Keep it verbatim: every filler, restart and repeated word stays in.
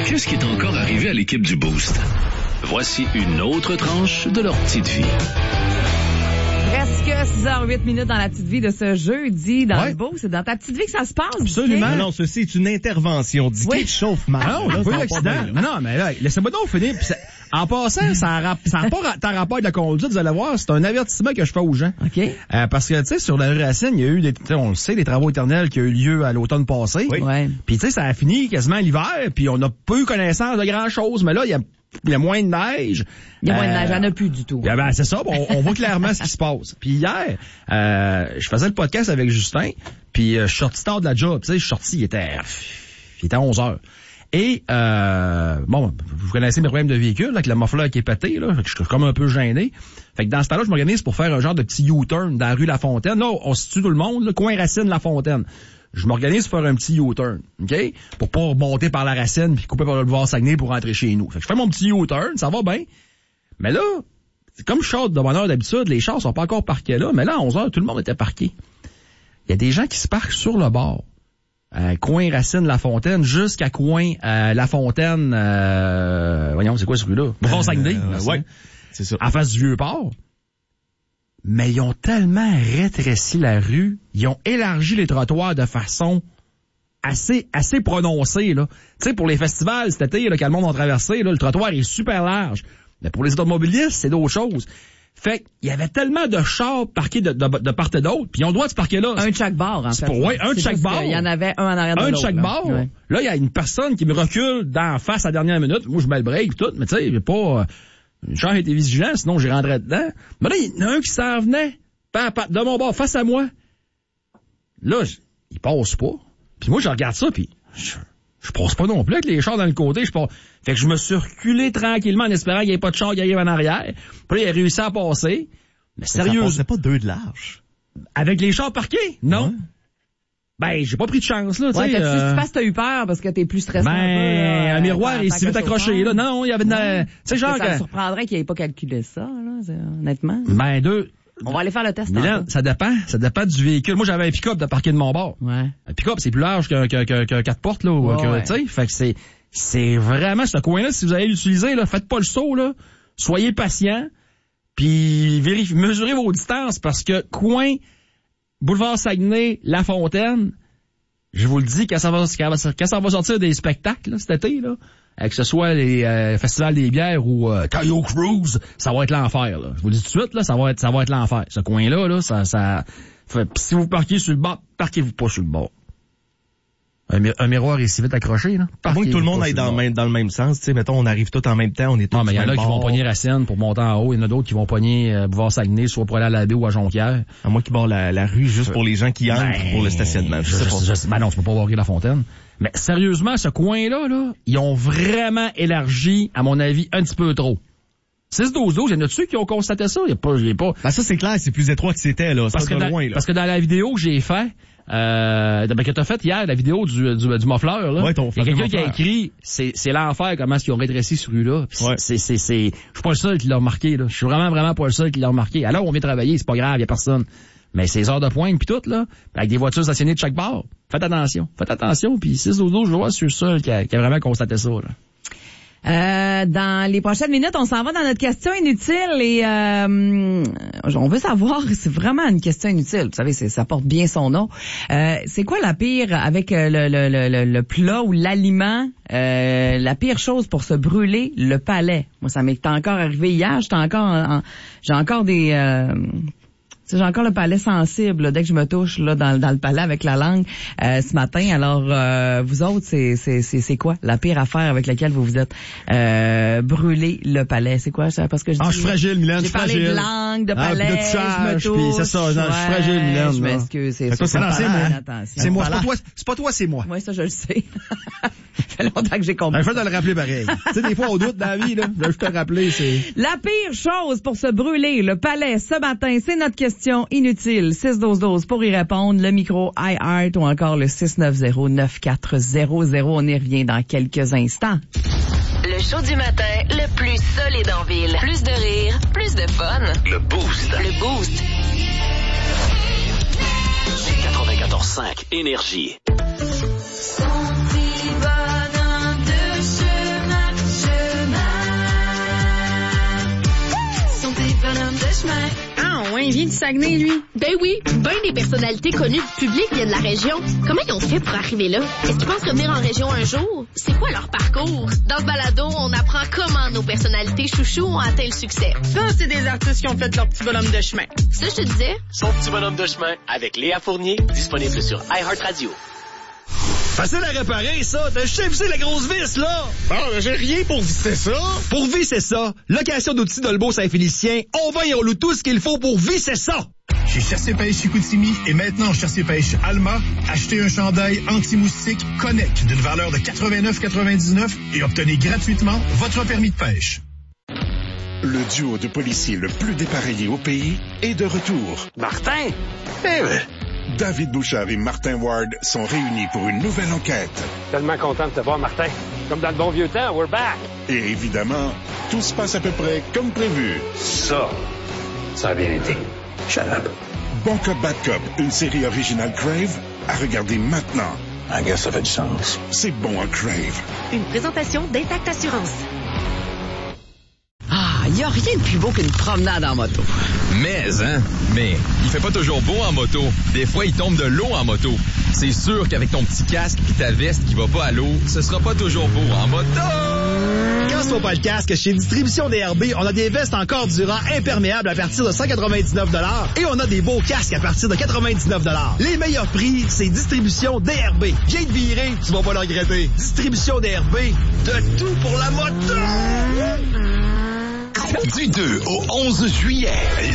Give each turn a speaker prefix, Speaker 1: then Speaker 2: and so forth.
Speaker 1: Qu'est-ce qui est encore arrivé à l'équipe du Boost? Voici une autre tranche de leur petite vie.
Speaker 2: Presque six heures huit minutes dans la petite vie de ce jeudi dans
Speaker 3: ouais.
Speaker 2: le beau. C'est dans ta petite vie que ça se passe.
Speaker 3: Absolument.
Speaker 2: Bien.
Speaker 3: Non, ceci est une intervention. Dis
Speaker 2: oui.
Speaker 3: qu'il te chauffe mal.
Speaker 4: Non, là, pas l'accident. Non, non, mais là, laissez-moi donc finir. Pis ça, en passant, ça n'a ça pas rapport avec la conduite, vous allez voir, c'est un avertissement que je fais aux gens.
Speaker 2: OK.
Speaker 4: Euh, parce que, tu sais, sur la rue Racine, il y a eu des, on le sait, des travaux éternels qui ont eu lieu à l'automne passé.
Speaker 3: Oui.
Speaker 2: Ouais.
Speaker 4: Puis, tu sais, ça a fini quasiment l'hiver, puis on n'a pas eu connaissance de grand-chose. Mais là, il y a Il y a moins de neige.
Speaker 2: Il y a moins de
Speaker 4: Euh,
Speaker 2: neige, il n'y en a plus du tout.
Speaker 4: Ben, c'est ça, bon, on voit clairement ce qui se passe. Puis hier, euh, je faisais le podcast avec Justin, puis euh, je suis sorti tard de la job. Tu sais, je suis sorti, il était, il était onze heures. Et, euh, bon, vous connaissez mes problèmes de véhicule, là, avec le muffler qui est pété, là, fait que je suis comme un peu gêné. Fait que dans ce temps-là, je m'organise pour faire un genre de petit U-turn dans la rue La Fontaine. Là, on situe tout le monde, là, coin Racine La Fontaine. Je m'organise pour faire un petit U-turn, OK? Pour pas remonter par la Racine puis couper par le boulevard Saguenay pour rentrer chez nous. Fait que je fais mon petit U-turn, ça va bien. Mais là, c'est comme je sors de bonne heure d'habitude, les chars sont pas encore parqués là, mais là, à onze heures, tout le monde était parqué. Il y a des gens qui se parquent sur le bord. Euh, coin Racine-La Fontaine, jusqu'à coin euh, La Fontaine, euh, voyons, c'est quoi ce rue-là? Boulevard Saguenay.
Speaker 3: Euh, ouais, c'est ça.
Speaker 4: En face du Vieux-Port. Mais ils ont tellement rétréci la rue, ils ont élargi les trottoirs de façon assez assez prononcée, là. Tu sais, pour les festivals cet été, là, que le monde a traversé, là, le trottoir est super large. Mais pour les automobilistes, c'est d'autres choses. Fait qu'il y avait tellement de chars parqués de, de, de part et d'autre, puis ils ont le droit de se parquer là.
Speaker 2: Un de chaque bord, en
Speaker 4: C'est
Speaker 2: fait.
Speaker 4: pour- ouais, un de
Speaker 2: C'est
Speaker 4: chaque
Speaker 2: juste
Speaker 4: bord.
Speaker 2: qu'il y en avait un en arrière de
Speaker 4: Un de
Speaker 2: l'autre.
Speaker 4: chaque
Speaker 2: là.
Speaker 4: bord.
Speaker 2: Ouais.
Speaker 4: Là, il y a une personne qui me recule d'en face à la dernière minute. Moi, je mets le break et tout, mais tu sais, j'ai pas... Euh, une chance était vigilant, sinon j'ai rentré dedans. Mais là, il y en a un qui s'en venait, pa, pa, de mon bord, face à moi. Là, je, il passe pas. Puis moi, je regarde ça, puis je, je passe pas non plus avec les chars dans le côté. Je passe. Fait que je me suis reculé tranquillement en espérant qu'il n'y ait pas de char qui arrive en arrière. Puis là, il a réussi à passer. Mais sérieux,
Speaker 3: C'est pas deux de large.
Speaker 4: avec les chars parqués? Non.
Speaker 3: Ouais.
Speaker 4: Ben, j'ai pas pris de chance, là, tu
Speaker 2: Ouais,
Speaker 4: sais.
Speaker 2: fait que si
Speaker 4: euh,
Speaker 2: tu fasses, t'as eu peur parce que t'es plus stressé
Speaker 4: Ben,
Speaker 2: un peu. Là,
Speaker 4: un miroir,
Speaker 2: euh,
Speaker 4: il
Speaker 2: tant
Speaker 4: s'est
Speaker 2: que
Speaker 4: vite accroché,
Speaker 2: chauffeur.
Speaker 4: là. Non, il y avait une, euh, tu sais, genre,
Speaker 2: Ça me
Speaker 4: que-
Speaker 2: surprendrait qu'il ait pas calculé ça, là, c'est- honnêtement.
Speaker 4: ben, deux,
Speaker 2: On va aller faire le test.
Speaker 4: Milan,
Speaker 2: tantôt.
Speaker 4: ça dépend, ça dépend du véhicule. Moi, j'avais un pick-up de parquer de mon bord.
Speaker 2: Ouais.
Speaker 4: Un pick-up, c'est plus large qu'un, qu'un, qu'un, qu'un quatre portes, là, ou
Speaker 2: Ouais,
Speaker 4: que,
Speaker 2: ouais.
Speaker 4: tu sais. Fait que c'est, c'est vraiment ce coin-là, si vous allez l'utiliser, là, faites pas le saut, là. Soyez patient. Puis, vérifiez, mesurez vos distances parce que coin, boulevard Saguenay, La Fontaine, je vous le dis, quand ça va, quand ça va sortir des spectacles, là, cet été, là, euh, que ce soit les euh, festivals des bières ou euh, Caillou Cruise, ça va être l'enfer, là. Je vous le dis tout de suite, là, ça va être, ça va être l'enfer. Ce coin-là, là, ça, ça, fait, pis si vous parquez sur le bord, parquez-vous pas sur le bord. Un, mi- un miroir est si vite accroché, là.
Speaker 3: À moins que tout le monde
Speaker 4: Parquez-vous
Speaker 3: aille
Speaker 4: pas
Speaker 3: dans
Speaker 4: sur
Speaker 3: le
Speaker 4: le
Speaker 3: même, dans le même sens. Tu sais, mettons, on arrive tous en même temps, on est tous
Speaker 4: bord. Non, mais il y en
Speaker 3: sur
Speaker 4: a
Speaker 3: le
Speaker 4: qui vont
Speaker 3: bord.
Speaker 4: pogner Racine pour monter en haut, il y en a d'autres qui vont pogner euh, boulevard Saguenay, soit pour aller à la baie ou à Jonquière.
Speaker 3: À moins qu'ils barrent la, la rue juste pour les gens qui entrent
Speaker 4: Ben,
Speaker 3: pour le stationnement. Je
Speaker 4: Je,
Speaker 3: sais
Speaker 4: je,
Speaker 3: pas.
Speaker 4: je- ben non, tu peux pas barrer La Fontaine. Mais sérieusement, ce coin-là, là, ils ont vraiment élargi, à mon avis, un petit peu trop. six douze douze, il y en a ceux qui ont constaté ça? Il y a pas, il y a pas.
Speaker 3: Ben ça, c'est clair, c'est plus étroit que c'était, là.
Speaker 4: Parce
Speaker 3: Ça
Speaker 4: que,
Speaker 3: va
Speaker 4: dans,
Speaker 3: loin, là.
Speaker 4: parce que dans la vidéo que j'ai fait, euh, ben, que t'as fait hier, la vidéo du, du, du muffler, là.
Speaker 3: Ouais, ton
Speaker 4: il y a
Speaker 3: fameux
Speaker 4: quelqu'un qui a
Speaker 3: muffler.
Speaker 4: écrit, c'est, c'est l'enfer, comment est-ce qu'ils ont rétréci ce rue-là. Puis
Speaker 3: Ouais.
Speaker 4: c'est, c'est, c'est, je suis pas le seul qui l'a remarqué, là. Je suis vraiment, vraiment pas le seul qui l'a remarqué. Alors, on vient travailler, c'est pas grave, y a personne. Mais ces heures de pointe puis tout, là, avec des voitures stationnées de chaque bord, faites attention. Faites attention, puis six douze douze, je vois, je suis le seul qui a, qui a vraiment constaté ça, là.
Speaker 2: Euh, dans les prochaines minutes, on s'en va dans notre question inutile et euh, on veut savoir, c'est vraiment une question inutile. Vous savez, c'est, ça porte bien son nom. Euh, c'est quoi la pire avec euh, le, le, le, le plat ou l'aliment, euh, la pire chose pour se brûler le palais? Moi, ça m'est encore arrivé hier. J'étais encore, en, en- j'ai encore des euh, tu sais, j'ai encore le palais sensible là, dès que je me touche là dans, dans le palais avec la langue euh, ce matin. Alors euh, vous autres, c'est c'est c'est c'est quoi la pire affaire avec laquelle vous vous êtes euh, brûlé le palais? C'est quoi ça? Parce que je
Speaker 4: Ah,
Speaker 2: dis,
Speaker 4: je suis fragile, Mylène,
Speaker 2: j'ai
Speaker 4: je suis
Speaker 2: parlé
Speaker 4: fragile.
Speaker 2: de langue, de
Speaker 4: Ah,
Speaker 2: palais,
Speaker 4: puis de
Speaker 2: je
Speaker 4: touchage,
Speaker 2: me touche.
Speaker 4: puis c'est ça, non, je suis fragile, Mylène,
Speaker 2: Je
Speaker 4: là.
Speaker 2: m'excuse, c'est
Speaker 4: Fait que
Speaker 2: ça.
Speaker 4: toi, c'est- non, c'est moi.
Speaker 2: Attention.
Speaker 4: C'est moi, c'est
Speaker 2: Voilà.
Speaker 4: pas toi, c'est pas toi, c'est moi.
Speaker 2: Moi, ça, je le sais. Ça fait longtemps que j'ai compris.
Speaker 4: Ben, je vais te le rappeler pareil. Tu sais, des fois, on doute dans la vie, là. Je vais juste te rappeler, c'est...
Speaker 2: La pire chose pour se brûler le palais ce matin, c'est notre question inutile. six douze douze pour y répondre. Le micro iHeart ou encore le six neuf zéro neuf quatre zéro zéro. On y revient dans quelques instants.
Speaker 5: Le show du matin le plus solide en ville. Plus de rire, plus de fun.
Speaker 1: Le Boost.
Speaker 5: Le Boost.
Speaker 1: quatre-vingt-quatorze cinq Énergie.
Speaker 6: Son petit bonhomme de chemin.
Speaker 2: ouais, il vient du Saguenay, lui.
Speaker 6: Ben oui, ben des personnalités connues du public viennent de la région. Comment ils ont fait pour arriver là? Est-ce qu'ils pensent revenir en région un jour? C'est quoi leur parcours? Dans ce balado, on apprend comment nos personnalités chouchous ont atteint le succès.
Speaker 2: Ça, c'est des artistes qui ont fait leur petit bonhomme de chemin.
Speaker 6: Ça, je te disais.
Speaker 7: Son petit bonhomme de chemin avec Léa Fournier, disponible sur iHeartRadio.
Speaker 4: Facile à réparer, ça. T'as juste à visser la grosse vis, là.
Speaker 8: Bon, j'ai rien pour visser ça.
Speaker 4: Pour visser ça, location d'outils Dolbeau Saint-Félicien, on va et on loue tout ce qu'il faut pour visser ça.
Speaker 8: Chez Chassé-Pêche Chicoutimi et maintenant Chassé-Pêche Alma, achetez un chandail anti-moustique Connect d'une valeur de quatre-vingt-neuf quatre-vingt-dix-neuf et obtenez gratuitement votre permis de pêche.
Speaker 9: Le duo de policiers le plus dépareillé au pays est de retour.
Speaker 7: Martin? Eh oui.
Speaker 9: David Bouchard et Martin Ward sont réunis pour une nouvelle enquête.
Speaker 7: Tellement content de te voir, Martin. Comme dans le bon vieux temps, we're back.
Speaker 9: Et évidemment, tout se passe à peu près comme prévu.
Speaker 7: Ça, ça a bien été. Shut up.
Speaker 9: Bon Cop, Bad Cop, une série originale Crave, à regarder maintenant.
Speaker 7: I guess ça fait du sens.
Speaker 9: C'est bon à Crave.
Speaker 6: Une présentation d'Intact Assurance.
Speaker 2: Ah, il n'y a rien de plus beau qu'une promenade en moto.
Speaker 10: Mais, hein? Mais, il fait pas toujours beau en moto. Des fois, il tombe de l'eau en moto. C'est sûr qu'avec ton petit casque et ta veste qui va pas à l'eau, ce sera pas toujours beau en moto!
Speaker 4: Quand ce soit pas le casque, chez Distribution D R B, on a des vestes en corps durant imperméables à partir de cent quatre-vingt-dix-neuf dollars et on a des beaux casques à partir de quatre-vingt-dix-neuf dollars. Les meilleurs prix, c'est Distribution D R B. Viens te virer, tu vas pas le regretter. Distribution D R B, de tout pour la moto!
Speaker 1: Du deux au onze juillet,